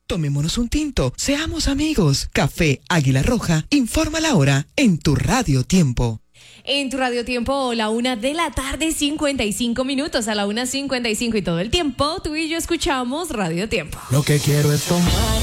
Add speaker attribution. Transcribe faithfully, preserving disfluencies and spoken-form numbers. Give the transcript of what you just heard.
Speaker 1: Tomémonos un tinto, seamos amigos. Café Águila Roja, informa la hora en tu Radio Tiempo.
Speaker 2: En tu Radio Tiempo, la una de la tarde, cincuenta y cinco minutos, a la una cincuenta y cinco y todo el tiempo, tú y yo escuchamos Radio Tiempo.
Speaker 3: Lo que quiero es tomar